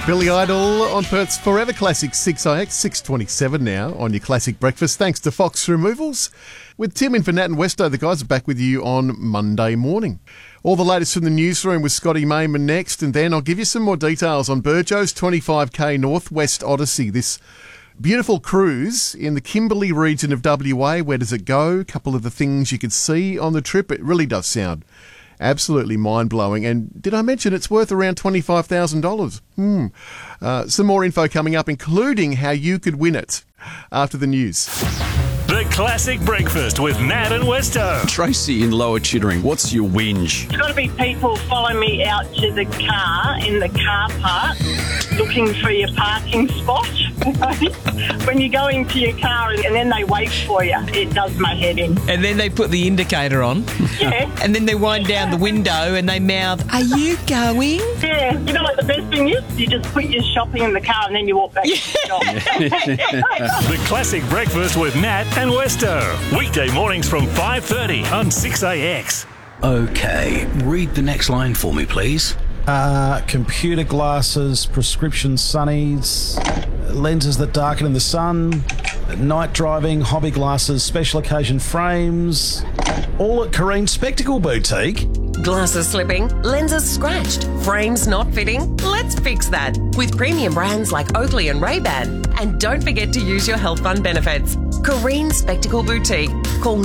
Billy Idol on Perth's Forever Classic 6IX, 6:27 now on your classic breakfast. Thanks to Fox Removals. With Tim in for Nat and Westo, the guys are back with you on Monday morning. All the latest from the newsroom with Scotty Mayman next, and then I'll give you some more details on Burjo's 25k Northwest Odyssey, this beautiful cruise in the Kimberley region of WA. Where does it go? A couple of the things you could see on the trip. It really does sound absolutely mind-blowing. And did I mention it's worth around $25,000? Some more info coming up, including how you could win it after the news. The Classic Breakfast with Nat and Westo. Tracy in Lower Chittering, what's your whinge? It's got to be people following me out to the car in the car park looking for your parking spot. When you go into your car and then they wait for you, it does my head in. And then they put the indicator on. Yeah. And then they wind down the window and they mouth, "Are you going?" Yeah. You know what the best thing is? You just put your shopping in the car and then you walk back to the shop. The Classic Breakfast with Nat and Westo. Weekday mornings from 5:30 on 6AX. Okay, read the next line for me, please. Computer glasses, prescription sunnies, lenses that darken in the sun, night driving, hobby glasses, special occasion frames, all at Careen Spectacle Boutique. Glasses slipping, lenses scratched, frames not fitting? Let's fix that with premium brands like Oakley and Ray-Ban. And don't forget to use your health fund benefits. Careen Spectacle Boutique. Call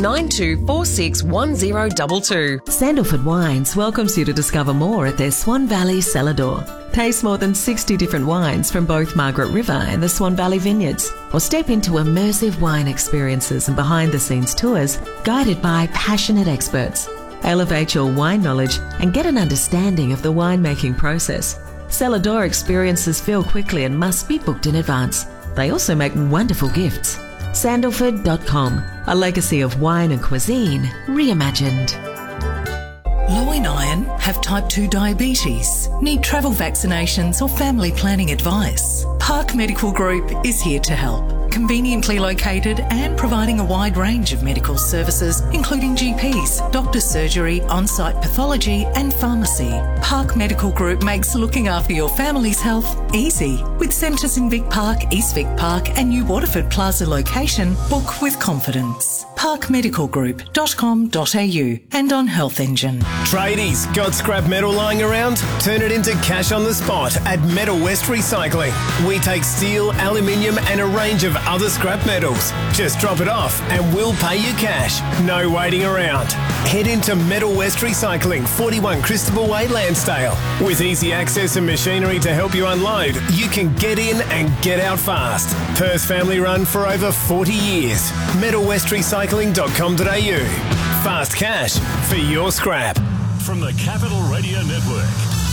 92461022. Sandalford Wines welcomes you to discover more at their Swan Valley cellar door. Taste more than 60 different wines from both Margaret River and the Swan Valley Vineyards, or step into immersive wine experiences and behind-the-scenes tours guided by passionate experts. Elevate your wine knowledge and get an understanding of the winemaking process. Cellar door experiences fill quickly and must be booked in advance. They also make wonderful gifts. Sandalford.com, a legacy of wine and cuisine reimagined. Low in iron, have type 2 diabetes, need travel vaccinations or family planning advice. Park Medical Group is here to help. Conveniently located and providing a wide range of medical services, including GPs, doctor's surgery, on-site pathology and pharmacy. Park Medical Group makes looking after your family's health easy. With centres in Vic Park, East Vic Park and New Waterford Plaza location, book with confidence. parkmedicalgroup.com.au and on Health Engine. Tradies, got scrap metal lying around? Turn it into cash on the spot at Metal West Recycling. We take steel, aluminium and a range of other scrap metals. Just drop it off and we'll pay you cash. No waiting around. Head into Metal West Recycling, 41 Christabel Way, Lansdale. With easy access and machinery to help you unload, you can get in and get out fast. Perth family run for over 40 years. MetalWestRecycling.com.au. Fast cash for your scrap. From the Capital Radio Network.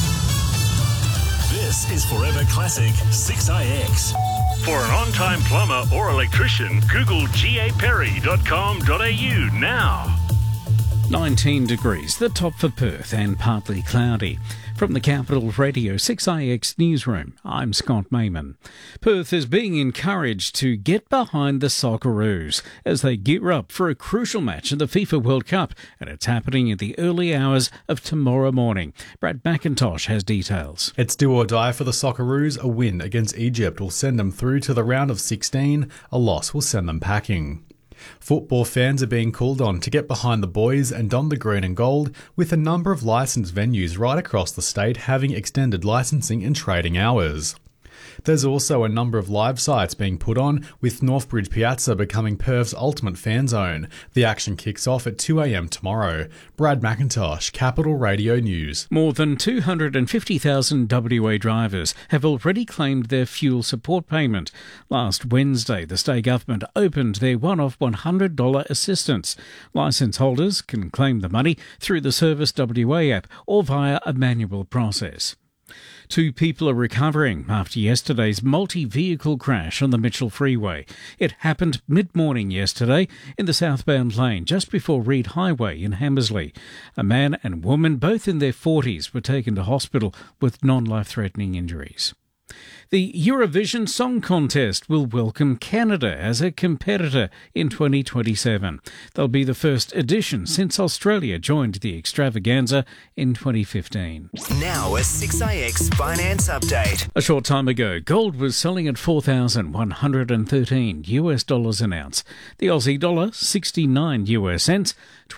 This is Forever Classic 6IX. For an on-time plumber or electrician, Google gaperry.com.au now. 19 degrees, the top for Perth, and partly cloudy. From the Capital Radio 6IX newsroom, I'm Scott Mayman. Perth is being encouraged to get behind the Socceroos as they gear up for a crucial match in the FIFA World Cup, and it's happening in the early hours of tomorrow morning. Brad McIntosh has details. It's do or die for the Socceroos. A win against Egypt will send them through to the round of 16. A loss will send them packing. Football fans are being called on to get behind the boys and don the green and gold, with a number of licensed venues right across the state having extended licensing and trading hours. There's also a number of live sites being put on, with Northbridge Piazza becoming Perth's ultimate fan zone. The action kicks off at 2 a.m. tomorrow. Brad McIntosh, Capital Radio News. More than 250,000 WA drivers have already claimed their fuel support payment. Last Wednesday, the state government opened their one-off $100 assistance. Licence holders can claim the money through the Service WA app or via a manual process. 2 people are recovering after yesterday's multi-vehicle crash on the Mitchell Freeway. It happened mid-morning yesterday in the southbound lane just before Reed Highway in Hammersley. A man and woman, both in their 40s, were taken to hospital with non-life-threatening injuries. The Eurovision Song Contest will welcome Canada as a competitor in 2027. They'll be the first edition since Australia joined the extravaganza in 2015. Now a 6AX finance update. A short time ago, gold was selling at $4,113 US an ounce. The Aussie dollar, 69 US cents,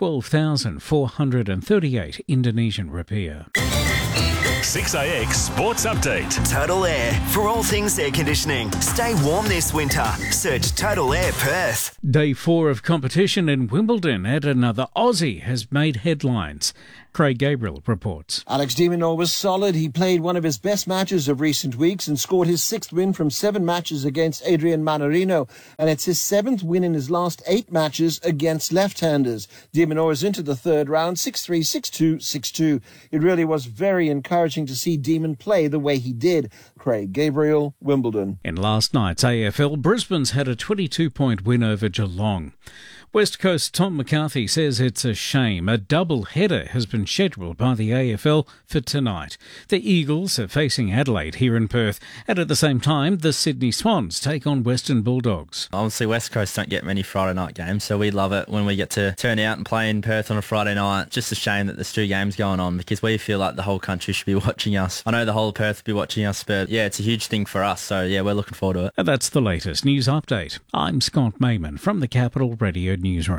12,438 Indonesian rupiah. 6AX Sports Update. Total Air. For all things air conditioning. Stay warm this winter. Search Total Air Perth. Day 4 of competition in Wimbledon, and another Aussie has made headlines. Craig Gabriel reports. Alex de Minaur was solid. He played one of his best matches of recent weeks and scored his 6th win from 7 matches against Adrian Manarino. And it's his 7th win in his last 8 matches against left-handers. De Minaur is into the 3rd round, 6-3, 6-2, 6-2. It really was very encouraging to see Demon play the way he did. Craig Gabriel, Wimbledon. In last night's AFL, Brisbane's had a 22-point win over Geelong. West Coast Tom McCarthy says it's a shame a double header has been scheduled by the AFL for tonight. The Eagles are facing Adelaide here in Perth, and at the same time, the Sydney Swans take on Western Bulldogs. Obviously, West Coast don't get many Friday night games, so we love it when we get to turn out and play in Perth on a Friday night. Just a shame that there's 2 games going on because we feel like the whole country should be watching us. I know the whole of Perth will be watching us, but yeah, it's a huge thing for us, so yeah, we're looking forward to it. And that's the latest news update. I'm Scott Mayman from the Capital Radio Newsroom.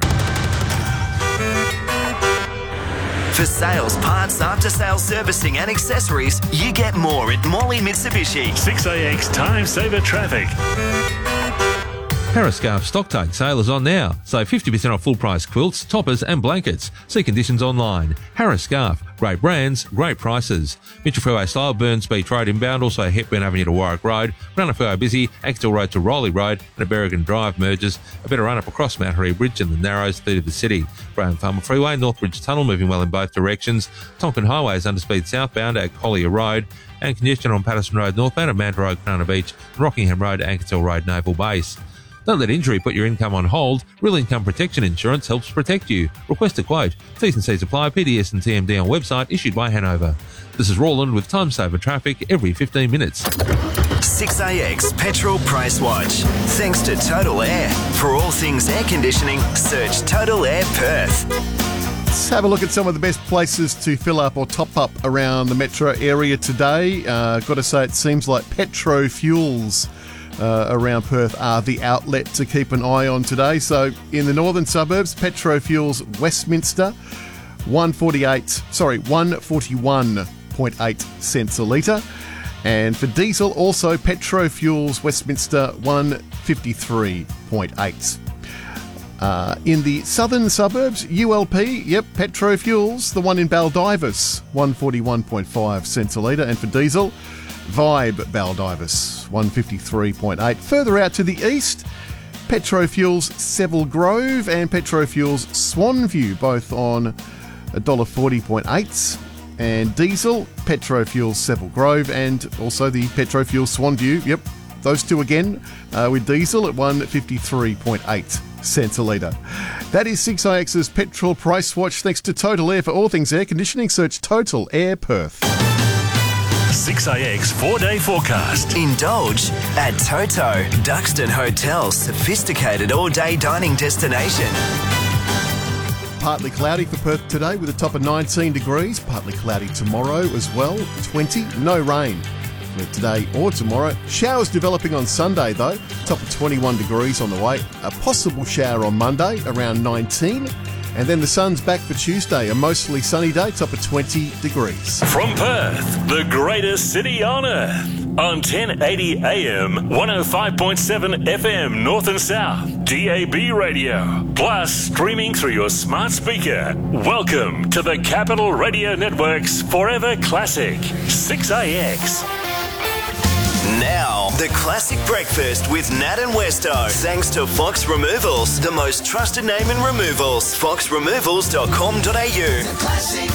For sales, parts, after-sales servicing and accessories, you get more at Morley Mitsubishi. 6AX Time Saver Traffic. Parascarf Stocktake sale is on now. Save 50% off full-price quilts, toppers and blankets. See conditions online. Parascarf. Great brands, great prices. Mitchell Freeway style Burns Beach Road inbound, also Hepburn Avenue to Warwick Road. Runner Freeway busy, Axtell Road to Rowley Road and a Berrigan Drive merges. A better run up across Mount Harry Bridge and the Narrows through to the city. Graham Farmer Freeway, Northbridge Tunnel moving well in both directions. Tonkin Highway is underspeed southbound at Collier Road. And congestion on Patterson Road northbound at Manta Road, Cronulla Beach, and Rockingham Road, Ankersell Road, Naval Base. Don't let injury put your income on hold. Real Income Protection Insurance helps protect you. Request a quote. T's and C's apply. PDS and TMD on website issued by Hanover. This is Roland with Time Saver Traffic every 15 minutes. 6AX Petrol Price Watch. Thanks to Total Air. For all things air conditioning, search Total Air Perth. Let's have a look at some of the best places to fill up or top up around the metro area today. Got to say, it seems like Petro Fuels around Perth are the outlet to keep an eye on today. So in the northern suburbs, Petro Fuels Westminster, 141.8 cents a litre. And for diesel, also Petro Fuels Westminster, 153.8. In the southern suburbs, ULP, Petro Fuels, the one in Baldivis, 141.5 cents a litre. And for diesel, Vibe Baldivis, 153.8. Further out to the east, Petro Fuels Seville Grove and Petro Fuels Swanview, both on $1.40.8. And diesel, Petro Fuels Seville Grove and also the Petro Fuels Swanview. Those two again with diesel at 153.8 cents a litre. That is 6IX's Petrol Price Watch. Thanks to Total Air. For all things air conditioning, search Total Air Perth. 6AX 4-day forecast. Indulge at Toto, Duxton Hotel's sophisticated all-day dining destination. Partly cloudy for Perth today with a top of 19 degrees. Partly cloudy tomorrow as well, 20. No rain for today or tomorrow. Showers developing on Sunday though, top of 21 degrees on the way. A possible shower on Monday, around 19. And then the sun's back for Tuesday, a mostly sunny day, top of 20 degrees. From Perth, the greatest city on earth, on 1080 AM, 105.7 FM North and South, DAB radio, plus streaming through your smart speaker. Welcome to the Capital Radio Network's Forever Classic, 6AX. Now, the Classic Breakfast with Nat and Westo. Thanks to Fox Removals, the most trusted name in removals. foxremovals.com.au.